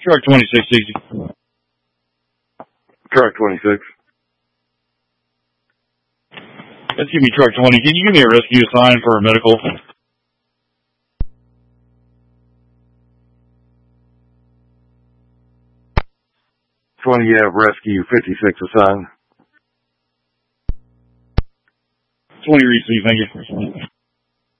Truck 2660. Truck 26. Let's give me truck 20. Can you give me a rescue sign for a medical? 20, you have rescue 56 assigned. 20 receive, thank you.